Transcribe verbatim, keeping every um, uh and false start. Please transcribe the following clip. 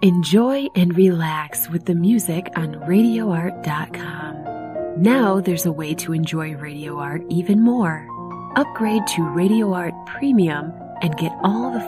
Enjoy and relax with the music on radio art dot com. Now there's a way to enjoy Radio Art even more. Upgrade to Radio Art Premium and get all the